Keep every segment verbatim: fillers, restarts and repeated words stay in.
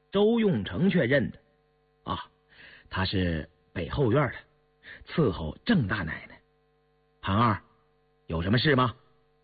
周用成却认得，啊，他是北后院的伺候郑大奶奶。潘二，有什么事吗？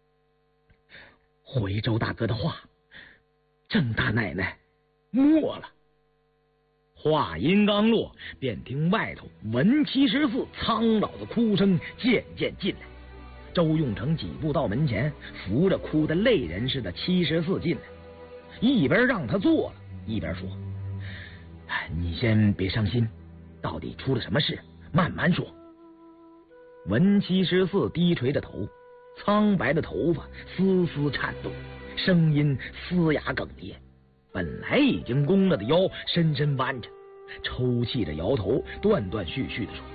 回周大哥的话，郑大奶奶没了。话音刚落，便听外头文七十四苍老的哭声渐渐进来。周用成几步到门前，扶着哭得泪人似的七十四进来，一边让他坐了，一边说：“你先别伤心，到底出了什么事，慢慢说。”文七十四低垂着头，苍白的头发丝丝颤动，声音嘶哑哽咽。本来已经弓了的腰深深弯着，抽泣着摇头，断断续续的说：“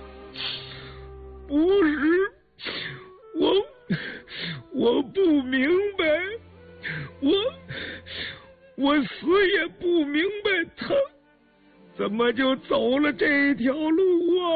不是，我我不明白，我我死也不明白，他怎么就走了这条路啊？”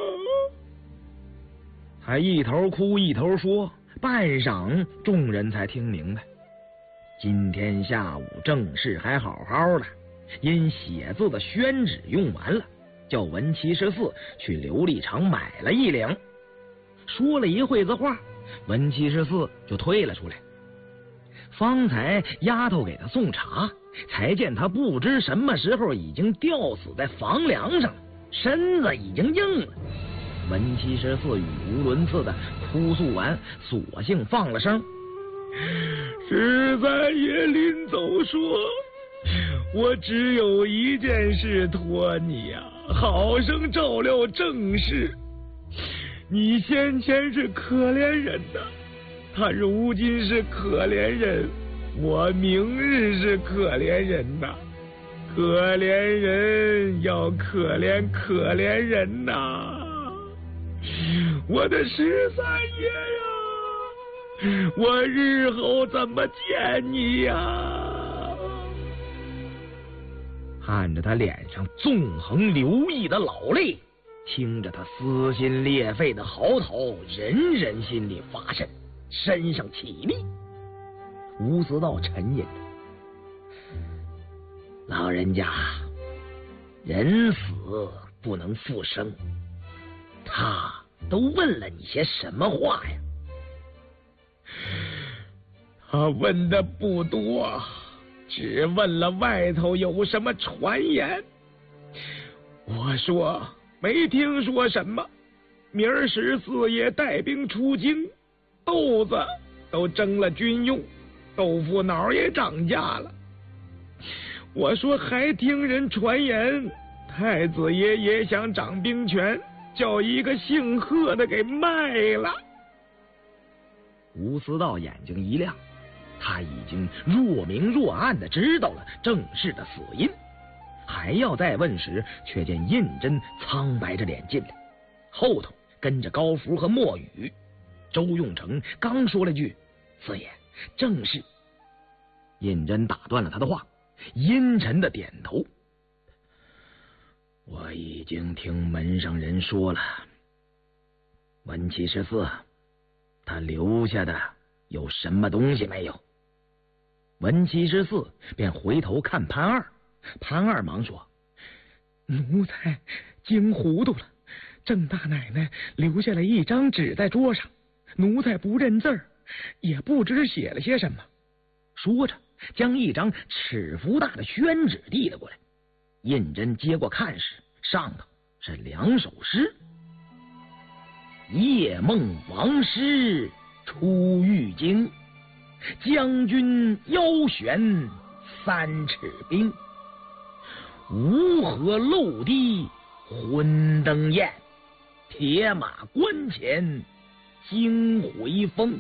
他一头哭一头说，半晌众人才听明白。今天下午正事还好好的，因写字的宣纸用完了，叫文七十四去琉璃厂买了一领。说了一会子话，文七十四就退了出来。方才丫头给他送茶，才见他不知什么时候已经吊死在房梁上，身子已经硬了。文七十四语无伦次的哭诉完，索性放了声：“十三爷临走说，我只有一件事托你呀、啊，好生照料正事。你先前是可怜人呐，他如今是可怜人，我明日是可怜人呐。可怜人要可怜可怜人呐，我的十三爷呀，我日后怎么见你呀？”看着他脸上纵横流溢的老泪，听着他撕心裂肺的嚎啕，人人心里发瘆，身上起立。吴思道沉吟：“老人家，人死不能复生，他都问了你些什么话呀？”“他问的不多，只问了外头有什么传言。我说没听说什么，明儿十四爷带兵出京，豆子都征了军用，豆腐脑也涨价了。我说还听人传言，太子爷也想掌兵权，叫一个姓贺的给卖了。”吴思道眼睛一亮，他已经若明若暗的知道了郑氏的死因。还要再问时，却见胤禛苍白着脸进来，后头跟着高福和莫雨。周用成刚说了句：“四爷，正是。”胤禛打断了他的话，阴沉的点头：“我已经听门上人说了，文七十四他留下的有什么东西没有？”文七十四便回头看潘二，潘二忙说：“奴才惊糊涂了，郑大奶奶留下了一张纸在桌上，奴才不认字儿，也不知写了些什么。”说着将一张尺幅大的宣纸递了过来。胤禛接过看时，上头是两首诗：“夜梦王师出狱京，将军腰悬三尺冰。吴河漏滴昏灯焰，铁马关前惊回风。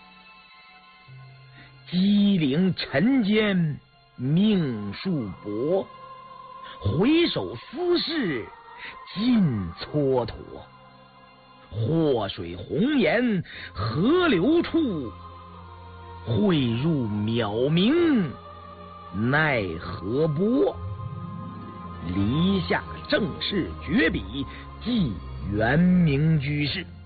机灵尘间命数薄，回首思事尽蹉跎。祸水红颜河流处，汇入渺冥奈何波。篱下正是绝笔，寄元明居士。”